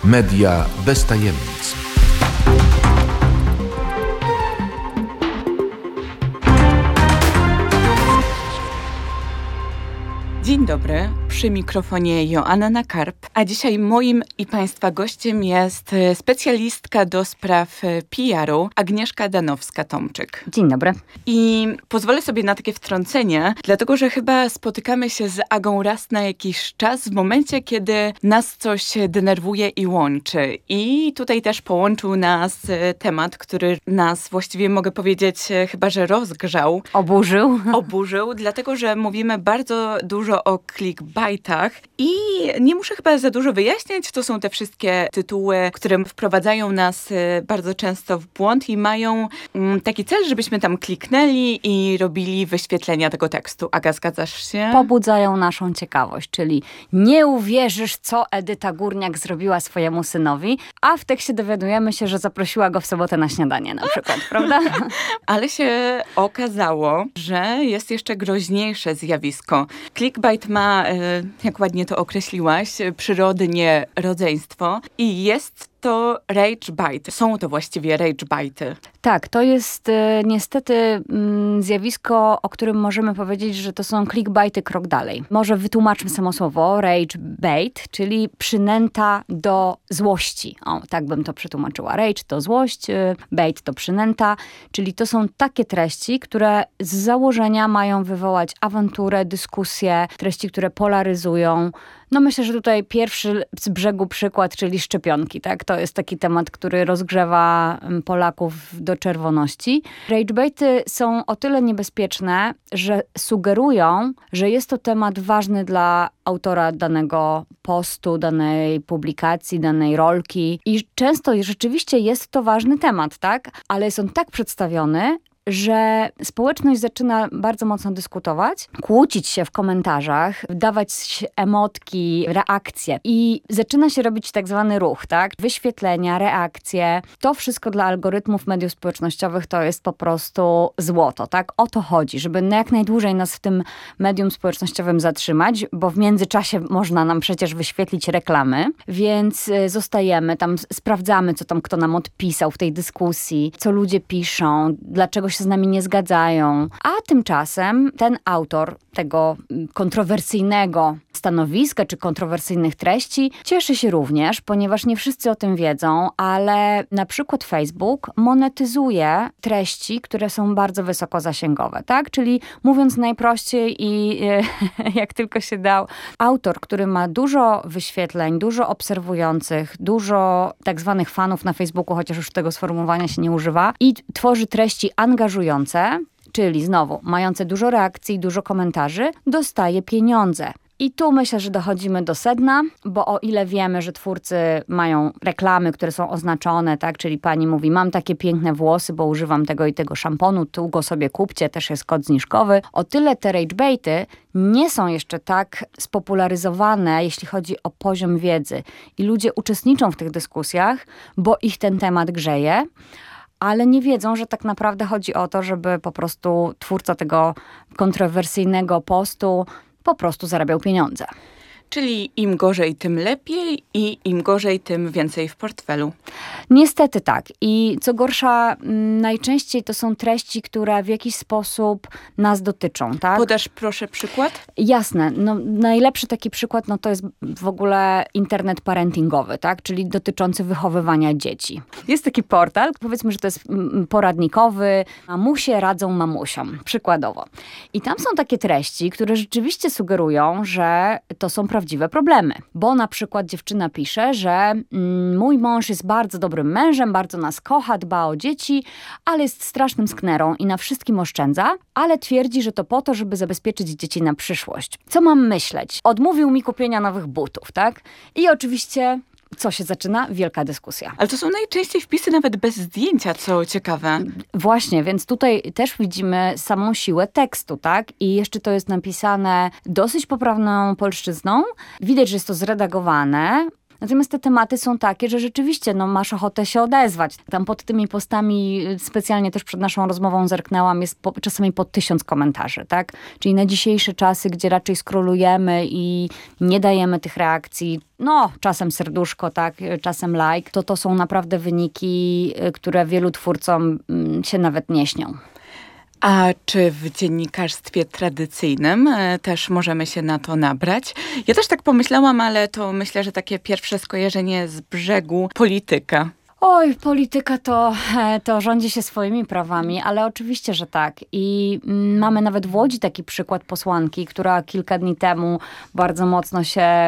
Media bez tajemnic. Dzień dobry, przy mikrofonie Joanna Karp, a dzisiaj moim i Państwa gościem jest specjalistka do spraw PR-u Agnieszka Danowska-Tomczyk. Dzień dobry. I pozwolę sobie na takie wtrącenie, dlatego że chyba spotykamy się z Agą raz na jakiś czas w momencie, kiedy nas coś denerwuje i łączy. I tutaj też połączył nas temat, który nas właściwie mogę powiedzieć chyba, że rozgrzał. Oburzył, dlatego że mówimy bardzo dużo o clickbaitach i nie muszę chyba za dużo wyjaśniać. To są te wszystkie tytuły, które wprowadzają nas bardzo często w błąd i mają taki cel, żebyśmy tam kliknęli i robili wyświetlenia tego tekstu. Aga, zgadzasz się? Pobudzają naszą ciekawość, czyli nie uwierzysz, co Edyta Górniak zrobiła swojemu synowi, a w tekście dowiadujemy się, że zaprosiła go w sobotę na śniadanie na przykład, prawda? Ale się okazało, że jest jeszcze groźniejsze zjawisko. Clickbait ma, jak ładnie to określiłaś, przyrodnie rodzeństwo i jest to ragebait. Są to właściwie ragebaity. Tak, to jest niestety zjawisko, o którym możemy powiedzieć, że to są clickbaity krok dalej. Może wytłumaczmy samo słowo ragebait, czyli przynęta do złości. O, tak bym to przetłumaczyła. Rage to złość, bait to przynęta, czyli to są takie treści, które z założenia mają wywołać awanturę, dyskusję, treści, które polaryzują. No myślę, że tutaj pierwszy z brzegu przykład, czyli szczepionki, tak? To jest taki temat, który rozgrzewa Polaków do czerwoności. Ragebaity są o tyle niebezpieczne, że sugerują, że jest to temat ważny dla autora danego postu, danej publikacji, danej rolki. I często rzeczywiście jest to ważny temat, tak? Ale jest on tak przedstawiony, że społeczność zaczyna bardzo mocno dyskutować, kłócić się w komentarzach, dawać emotki, reakcje i zaczyna się robić tak zwany ruch, tak? Wyświetlenia, reakcje. To wszystko dla algorytmów mediów społecznościowych to jest po prostu złoto, tak? O to chodzi, żeby jak najdłużej nas w tym medium społecznościowym zatrzymać, bo w międzyczasie można nam przecież wyświetlić reklamy, więc zostajemy tam, sprawdzamy, co tam kto nam odpisał w tej dyskusji, co ludzie piszą, dlaczego się z nami nie zgadzają. A tymczasem ten autor tego kontrowersyjnego stanowiska czy kontrowersyjnych treści cieszy się również, ponieważ nie wszyscy o tym wiedzą, ale na przykład Facebook monetyzuje treści, które są bardzo wysoko-zasięgowe, tak? Czyli mówiąc najprościej i jak tylko się dał, autor, który ma dużo wyświetleń, dużo obserwujących, dużo tak zwanych fanów na Facebooku, chociaż już tego sformułowania się nie używa i tworzy treści angażujące, czyli znowu mające dużo reakcji, dużo komentarzy, dostaje pieniądze. I tu myślę, że dochodzimy do sedna, bo o ile wiemy, że twórcy mają reklamy, które są oznaczone, tak, czyli pani mówi, mam takie piękne włosy, bo używam tego i tego szamponu, tu go sobie kupcie, też jest kod zniżkowy. O tyle te ragebaity nie są jeszcze tak spopularyzowane, jeśli chodzi o poziom wiedzy. I ludzie uczestniczą w tych dyskusjach, bo ich ten temat grzeje, ale nie wiedzą, że tak naprawdę chodzi o to, żeby po prostu twórca tego kontrowersyjnego postu po prostu zarabiał pieniądze. Czyli im gorzej, tym lepiej i im gorzej, tym więcej w portfelu. Niestety tak. I co gorsza, najczęściej to są treści, które w jakiś sposób nas dotyczą, tak? Podasz proszę przykład? Jasne. No, najlepszy taki przykład to jest w ogóle internet parentingowy, tak? Czyli dotyczący wychowywania dzieci. Jest taki portal, powiedzmy, że to jest poradnikowy. Mamusie radzą mamusiom, przykładowo. I tam są takie treści, które rzeczywiście sugerują, że to są prawdziwe problemy. Bo na przykład dziewczyna pisze, że mój mąż jest bardzo dobrym mężem, bardzo nas kocha, dba o dzieci, ale jest strasznym sknerą i na wszystkim oszczędza, ale twierdzi, że to po to, żeby zabezpieczyć dzieci na przyszłość. Co mam myśleć? Odmówił mi kupienia nowych butów, tak? I oczywiście co się zaczyna? Wielka dyskusja. Ale to są najczęściej wpisy nawet bez zdjęcia, co ciekawe. Właśnie, więc tutaj też widzimy samą siłę tekstu, tak? I jeszcze to jest napisane dosyć poprawną polszczyzną. Widać, że jest to zredagowane. Natomiast te tematy są takie, że rzeczywiście masz ochotę się odezwać. Tam pod tymi postami, specjalnie też przed naszą rozmową zerknęłam, jest czasami po 1000 komentarzy, tak? Czyli na dzisiejsze czasy, gdzie raczej scrollujemy i nie dajemy tych reakcji, czasem serduszko, tak, czasem like, to są naprawdę wyniki, które wielu twórcom się nawet nie śnią. A czy w dziennikarstwie tradycyjnym też możemy się na to nabrać? Ja też tak pomyślałam, ale to myślę, że takie pierwsze skojarzenie z brzegu polityka. Oj, polityka to rządzi się swoimi prawami, ale oczywiście, że tak. I mamy nawet w Łodzi taki przykład posłanki, która kilka dni temu bardzo mocno się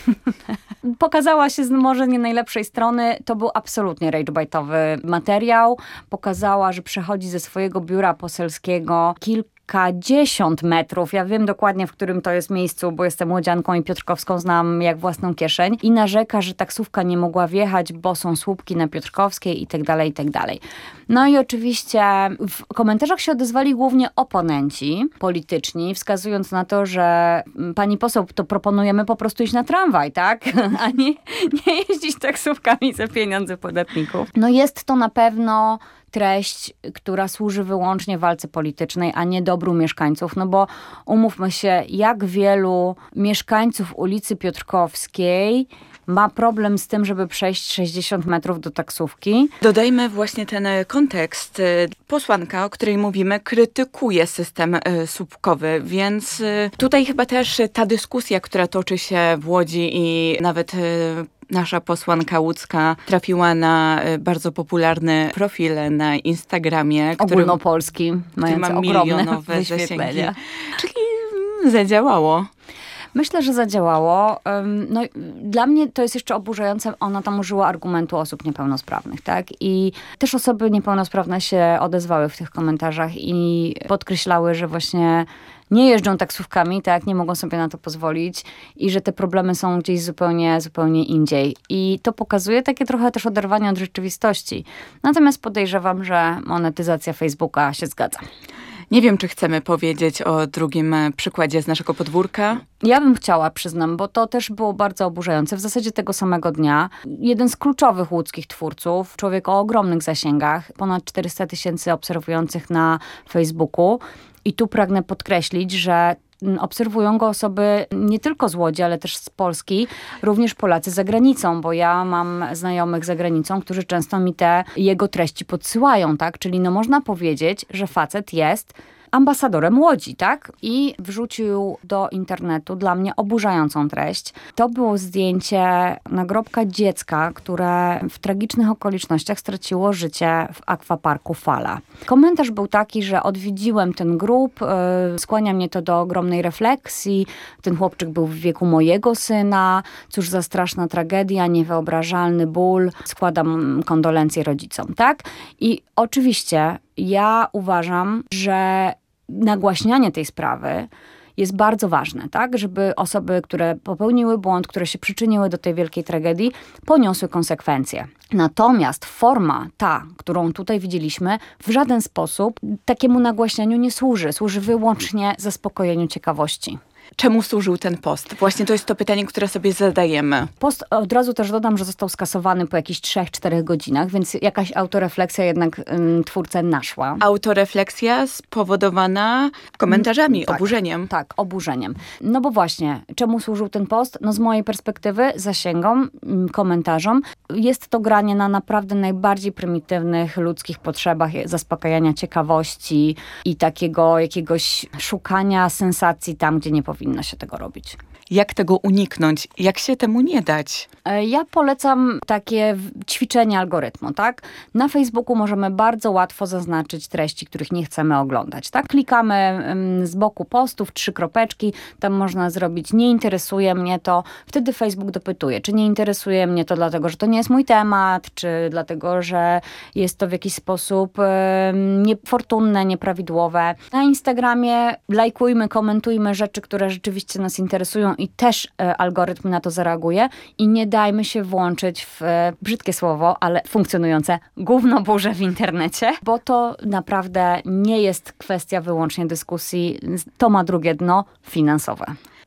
pokazała się z może nie najlepszej strony. To był absolutnie ragebaitowy materiał. Pokazała, że przechodzi ze swojego biura poselskiego kilkadziesiąt metrów. Ja wiem dokładnie, w którym to jest miejscu, bo jestem łodzianką i Piotrkowską znam jak własną kieszeń. I narzeka, że taksówka nie mogła wjechać, bo są słupki na Piotrkowskiej i tak dalej, i tak dalej. No i oczywiście w komentarzach się odezwali głównie oponenci polityczni, wskazując na to, że pani poseł, to proponujemy po prostu iść na tramwaj, tak? A nie jeździć taksówkami za pieniądze podatników. No jest to na pewno treść, która służy wyłącznie walce politycznej, a nie dobru mieszkańców. No bo umówmy się, jak wielu mieszkańców ulicy Piotrkowskiej ma problem z tym, żeby przejść 60 metrów do taksówki. Dodajmy właśnie ten kontekst. Posłanka, o której mówimy, krytykuje system słupkowy, więc tutaj chyba też ta dyskusja, która toczy się w Łodzi i nawet nasza posłanka łódzka trafiła na bardzo popularny profil na Instagramie. Ogólnopolski, mający ma ogromne milionowe wyświetlenia. Czyli zadziałało. Myślę, że zadziałało. No, dla mnie to jest jeszcze oburzające. Ona tam użyła argumentu osób niepełnosprawnych, tak? I też osoby niepełnosprawne się odezwały w tych komentarzach i podkreślały, że właśnie nie jeżdżą taksówkami, tak? Nie mogą sobie na to pozwolić i że te problemy są gdzieś zupełnie indziej. I to pokazuje takie trochę też oderwanie od rzeczywistości. Natomiast podejrzewam, że monetyzacja Facebooka się zgadza. Nie wiem, czy chcemy powiedzieć o drugim przykładzie z naszego podwórka. Ja bym chciała, przyznam, bo to też było bardzo oburzające. W zasadzie tego samego dnia jeden z kluczowych łódzkich twórców, człowiek o ogromnych zasięgach, ponad 400 000 obserwujących na Facebooku. I tu pragnę podkreślić, że obserwują go osoby nie tylko z Łodzi, ale też z Polski, również Polacy za granicą, bo ja mam znajomych za granicą, którzy często mi te jego treści podsyłają, tak? Czyli można powiedzieć, że facet jest ambasadorem Łodzi, tak? I wrzucił do internetu dla mnie oburzającą treść. To było zdjęcie nagrobka dziecka, które w tragicznych okolicznościach straciło życie w akwaparku Fala. Komentarz był taki, że odwiedziłem ten grób, skłania mnie to do ogromnej refleksji. Ten chłopczyk był w wieku mojego syna. Cóż za straszna tragedia, niewyobrażalny ból. Składam kondolencje rodzicom, tak? I oczywiście ja uważam, że nagłaśnianie tej sprawy jest bardzo ważne, tak? Żeby osoby, które popełniły błąd, które się przyczyniły do tej wielkiej tragedii, poniosły konsekwencje. Natomiast forma ta, którą tutaj widzieliśmy, w żaden sposób takiemu nagłaśnianiu nie służy. Służy wyłącznie zaspokojeniu ciekawości. Czemu służył ten post? Właśnie to jest to pytanie, które sobie zadajemy. Post, od razu też dodam, że został skasowany po jakichś 3-4 godzinach, więc jakaś autorefleksja jednak twórcę naszła. Autorefleksja spowodowana komentarzami, tak, oburzeniem. Tak, oburzeniem. No bo właśnie, czemu służył ten post? No z mojej perspektywy, zasięgom, komentarzom, jest to granie na naprawdę najbardziej prymitywnych ludzkich potrzebach zaspokajania ciekawości i takiego jakiegoś szukania sensacji tam, gdzie nie powinno się tego robić. Jak tego uniknąć? Jak się temu nie dać? Ja polecam takie ćwiczenie algorytmu, tak? Na Facebooku możemy bardzo łatwo zaznaczyć treści, których nie chcemy oglądać, tak? Klikamy z boku postów, 3 kropeczki, tam można zrobić nie interesuje mnie to, wtedy Facebook dopytuje, czy nie interesuje mnie to dlatego, że to nie jest mój temat, czy dlatego, że jest to w jakiś sposób niefortunne, nieprawidłowe. Na Instagramie lajkujmy, komentujmy rzeczy, które rzeczywiście nas interesują i też algorytm na to zareaguje i nie dajmy się włączyć w, brzydkie słowo, ale funkcjonujące gównoburze w internecie, bo to naprawdę nie jest kwestia wyłącznie dyskusji, to ma drugie dno finansowe.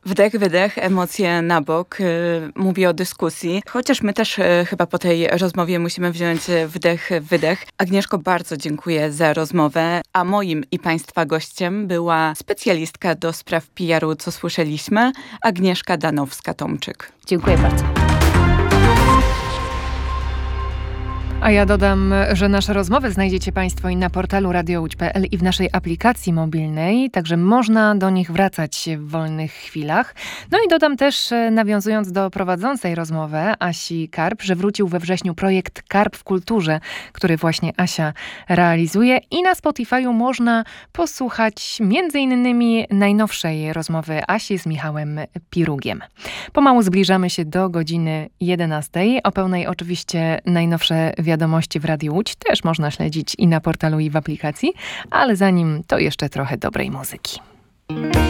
Wdech, wydech, emocje na bok. Mówię o dyskusji. Chociaż my też chyba po tej rozmowie musimy wziąć wdech, wydech. Agnieszko, bardzo dziękuję za rozmowę. A moim i Państwa gościem była specjalistka do spraw PR-u, co słyszeliśmy, Agnieszka Danowska-Tomczyk. Dziękuję bardzo. A ja dodam, że nasze rozmowy znajdziecie Państwo i na portalu radiołódź.pl i w naszej aplikacji mobilnej, także można do nich wracać w wolnych chwilach. No i dodam też, nawiązując do prowadzącej rozmowę Asi Karp, że wrócił we wrześniu projekt Karp w kulturze, który właśnie Asia realizuje i na Spotify'u można posłuchać m.in. najnowszej rozmowy Asi z Michałem Pirugiem. Pomału zbliżamy się do godziny 11. O pełnej oczywiście najnowsze wiadomości w Radiu Łódź też można śledzić i na portalu, i w aplikacji, ale zanim to jeszcze trochę dobrej muzyki.